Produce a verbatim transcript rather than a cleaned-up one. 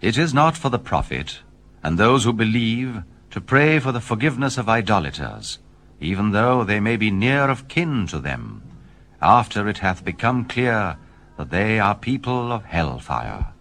It is not for the prophet, and those who believe, to pray for the forgiveness of idolaters, even though they may be near of kin to them, after it hath become clear that they are people of hell fire.